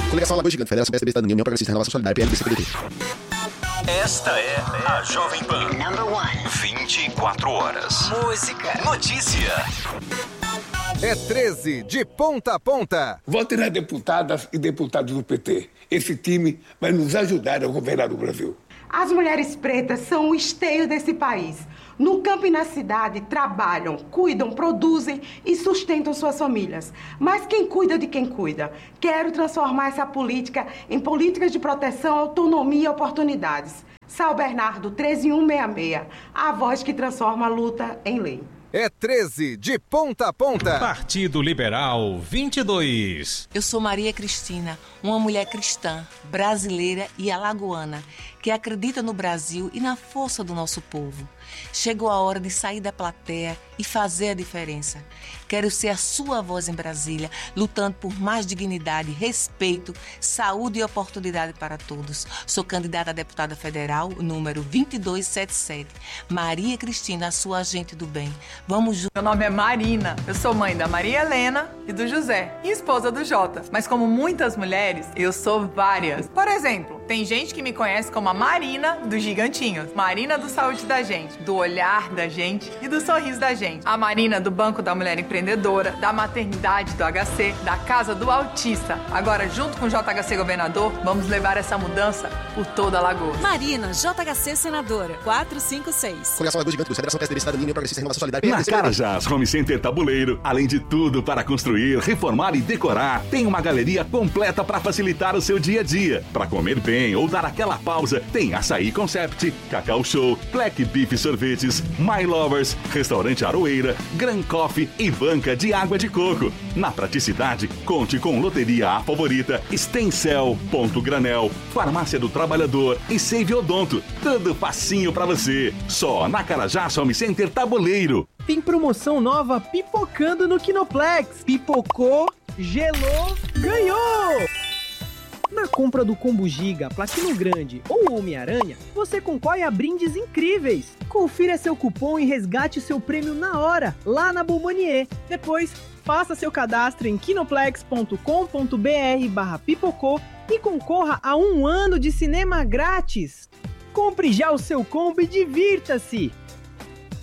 Coligação Alagoas Gigante, Federação PSDB, Cidadania, União Progressista, Renovação Solidária, PLBC, PDT. Esta é a Jovem Pan. Number 1. 24 horas. Música. Notícia. É 13 de ponta a ponta. Votem nas deputadas e deputados do PT. Esse time vai nos ajudar a governar o Brasil. As mulheres pretas são o esteio desse país. No campo e na cidade, trabalham, cuidam, produzem e sustentam suas famílias. Mas quem cuida de quem cuida? Quero transformar essa política em políticas de proteção, autonomia e oportunidades. Sal Bernardo, 13166, a voz que transforma a luta em lei. É 13 de ponta a ponta. Partido Liberal 22. Eu sou Maria Cristina, uma mulher cristã, brasileira e alagoana, que acredita no Brasil e na força do nosso povo. Chegou a hora de sair da plateia e fazer a diferença. Quero ser a sua voz em Brasília, lutando por mais dignidade, respeito, saúde e oportunidade para todos. Sou candidata a deputada federal, número 2277. Maria Cristina, a sua agente do bem. Vamos juntos. Meu nome é Marina. Eu sou mãe da Maria Helena e do José, e esposa do Jota. Mas como muitas mulheres, eu sou várias. Por exemplo, tem gente que me conhece como a Marina dos Gigantinhos, Marina do Saúde da Gente, do olhar da gente e do sorriso da gente. A Marina do Banco da Mulher Empreendedora, da Maternidade do HC, da Casa do Autista. Agora, junto com o JHC Governador, vamos levar essa mudança por toda a Lagoa. Marina, JHC Senadora, 456. Coligação Alagoas Gigante, Federação PSDB, Cidadania, União Progressista, Renovação Solidária, Na Carajás Home Center Tabuleiro, além de tudo para construir, reformar e decorar, tem uma galeria completa para facilitar o seu dia a dia. Para comer bem ou dar aquela pausa, tem Açaí Concept, Cacau Show, Black Beef Sorvetes, My Lovers, Restaurante Aroeira, Gran Coffee e banca de água de coco. Na praticidade, conte com Loteria A Favorita, Stencel, Ponto Granel, Farmácia do Trabalhador e Save Odonto. Tudo facinho para você. Só na Carajás Home Center Tabuleiro. Tem promoção nova pipocando no Kinoplex. Pipocou, gelou, ganhou! Na compra do Combo Giga, Platino Grande ou Homem-Aranha, você concorre a brindes incríveis. Confira seu cupom e resgate seu prêmio na hora, lá na Bombonier. Depois, faça seu cadastro em kinoplex.com.br/pipocô e concorra a 1 ano de cinema grátis. Compre já o seu combo e divirta-se!